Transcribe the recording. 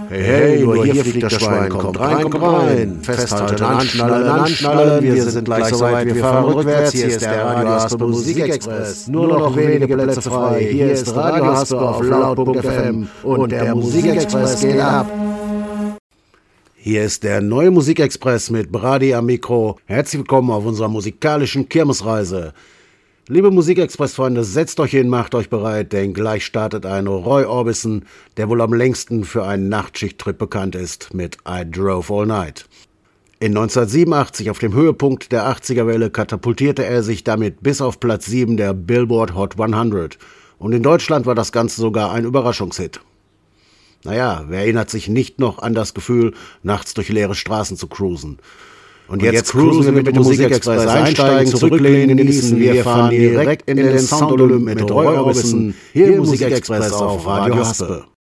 Hey, hey, nur hier fliegt das Schwein, kommt rein, festhalten, anschnallen, wir sind gleich soweit, wir fahren rückwärts, hier ist der Radio Haspe Musikexpress, nur noch wenige Plätze frei, hier ist Radio Haspe auf laut.fm und der Musikexpress geht ab. Hier ist der neue Musikexpress mit Brady am Mikro. Herzlich willkommen auf unserer musikalischen Kirmesreise. Liebe Musikexpress-Freunde, setzt euch hin, macht euch bereit, denn gleich startet ein Roy Orbison, der wohl am längsten für einen Nachtschichttrip bekannt ist, mit I Drove All Night. In 1987, auf dem Höhepunkt der 80er-Welle, katapultierte er sich damit bis auf Platz 7 der Billboard Hot 100. Und in Deutschland war das Ganze sogar ein Überraschungshit. Naja, wer erinnert sich nicht noch an das Gefühl, nachts durch leere Straßen zu cruisen? Und jetzt cruisen wir mit dem Musikexpress, einsteigen, zurücklehnen, genießen. Wir fahren direkt in den Sound Olymp mit Roy Orbison, hier im Musikexpress auf Radio Haspe.